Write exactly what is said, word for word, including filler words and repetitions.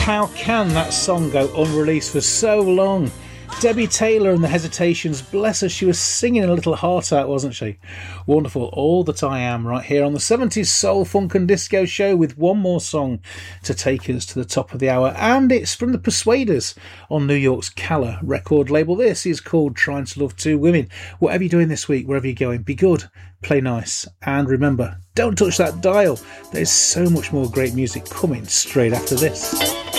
How can that song go unreleased for so long? Debbie Taylor and the Hesitations, bless her, she was singing a little heart out, wasn't she? Wonderful, All That I Am, right here on the seventies Soul, Funk and Disco Show, with one more song to take us to the top of the hour, and it's from the Persuaders on New York's Calla record label. This is called Trying to Love Two Women. Whatever you're doing this week, wherever you're going, be good, play nice, and remember, don't touch that dial. There's so much more great music coming straight after this.